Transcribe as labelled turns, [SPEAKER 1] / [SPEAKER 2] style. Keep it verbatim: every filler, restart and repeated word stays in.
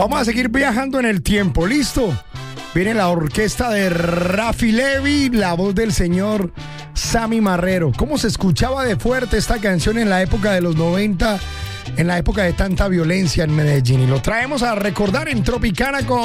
[SPEAKER 1] Vamos a seguir viajando en el tiempo, ¿listo? Viene la orquesta de Rafi Levy, la voz del señor Sammy Marrero. ¿Cómo se escuchaba de fuerte esta canción en la época de los noventa, en la época de tanta violencia en Medellín? Y lo traemos a recordar en Tropicana con